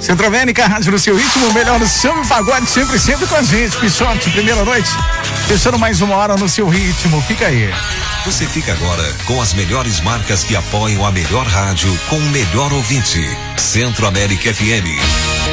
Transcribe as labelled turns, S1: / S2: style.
S1: Centro América, rádio no seu ritmo, melhor no samba e pagode, sempre com a gente. Pichote, primeira noite, fechando mais uma hora no seu ritmo, fica aí.
S2: Você fica agora com as melhores marcas que apoiam a melhor rádio com o melhor ouvinte. Centro América FM.